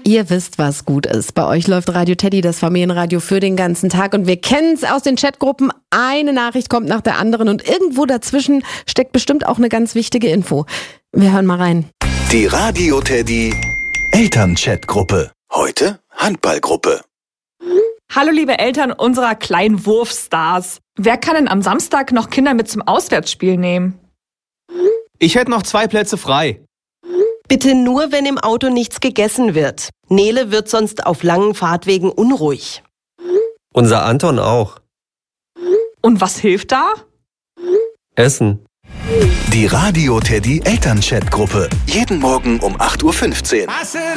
Ihr wisst, was gut ist. Bei euch läuft Radio Teddy, das Familienradio für den ganzen Tag. Und wir kennen es aus den Chatgruppen. Eine Nachricht kommt nach der anderen und irgendwo dazwischen steckt bestimmt auch eine ganz wichtige Info. Wir hören mal rein. Die Radio Teddy Eltern-Chatgruppe. Heute Handballgruppe. Hallo liebe Eltern unserer kleinen Wurfstars. Wer kann denn am Samstag noch Kinder mit zum Auswärtsspiel nehmen? Ich hätte noch 2 Plätze frei. Bitte nur, wenn im Auto nichts gegessen wird. Nele wird sonst auf langen Fahrtwegen unruhig. Unser Anton auch. Und was hilft da? Essen. Die Radio Teddy Eltern-Chatgruppe. Jeden Morgen um 8:15 Uhr.